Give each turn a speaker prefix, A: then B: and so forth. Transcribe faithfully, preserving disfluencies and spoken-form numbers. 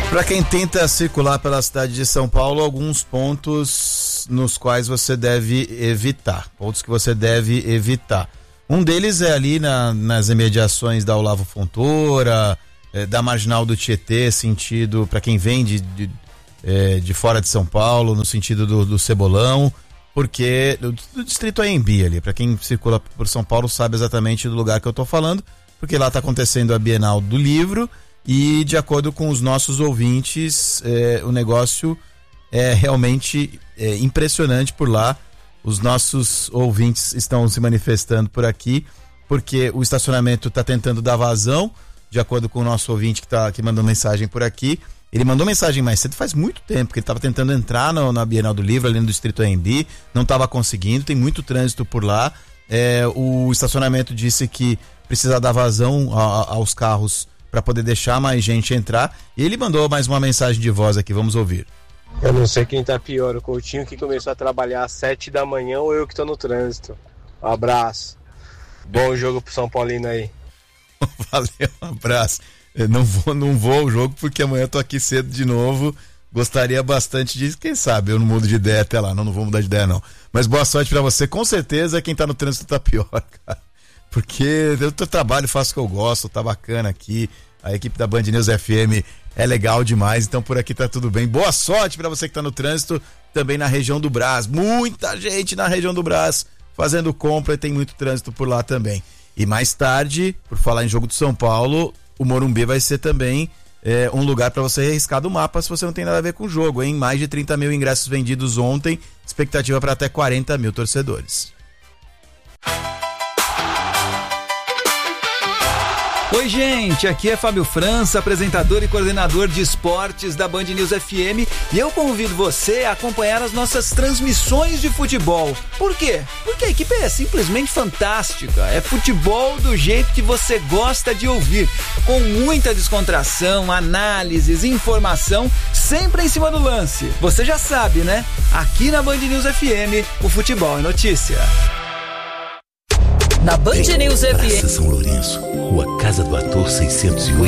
A: Para quem tenta circular pela cidade de São Paulo, alguns pontos nos quais você deve evitar, pontos que você deve evitar. Um deles é ali na, nas imediações da Olavo Fontoura, é, da Marginal do Tietê, sentido para quem vem de, de, é, de fora de São Paulo, no sentido do, do Cebolão, porque do, do distrito Anhembi ali, para quem circula por São Paulo sabe exatamente do lugar que eu tô falando, porque lá tá acontecendo a Bienal do Livro. E de acordo com os nossos ouvintes, é, o negócio é realmente é, impressionante por lá. Os nossos ouvintes estão se manifestando por aqui, porque o estacionamento está tentando dar vazão, de acordo com o nosso ouvinte que, tá, que mandou mensagem por aqui. Ele mandou mensagem mais cedo, faz muito tempo, que ele estava tentando entrar no, na Bienal do Livro, ali no Distrito Anhembi, não estava conseguindo, tem muito trânsito por lá. É, o estacionamento disse que precisa dar vazão a, a, aos carros para poder deixar mais gente entrar. E ele mandou mais uma mensagem de voz aqui, vamos ouvir.
B: Eu não sei quem tá pior, o Coutinho que começou a trabalhar às sete da manhã ou eu que tô no trânsito. Um abraço. Bom jogo pro São Paulino aí.
A: Valeu, um abraço. Eu não vou, não vou ao jogo porque amanhã eu tô aqui cedo de novo. Gostaria bastante disso, quem sabe eu não mudo de ideia até lá, não, não vou mudar de ideia não. Mas boa sorte pra você, com certeza quem tá no trânsito tá pior, cara. Porque eu trabalho, faço o que eu gosto, tá bacana aqui, a equipe da Band News F M é legal demais, então por aqui tá tudo bem. Boa sorte pra você que tá no trânsito, também na região do Brás, muita gente na região do Brás fazendo compra e tem muito trânsito por lá também. E mais tarde, por falar em jogo do São Paulo, o Morumbi vai ser também é, um lugar pra você arriscar do mapa se você não tem nada a ver com o jogo, hein? Mais de trinta mil ingressos vendidos ontem, expectativa para até quarenta mil torcedores.
C: Oi gente, aqui é Fábio França, apresentador e coordenador de esportes da Band News F M, e eu convido você a acompanhar as nossas transmissões de futebol. Por quê? Porque a equipe é simplesmente fantástica, é futebol do jeito que você gosta de ouvir, com muita descontração, análises, informação, sempre em cima do lance. Você já sabe, né? Aqui na Band News F M, o futebol é notícia.
D: Na Band News F M.
E: Praça São Lourenço, Rua Casa do Ator seiscentos e oito.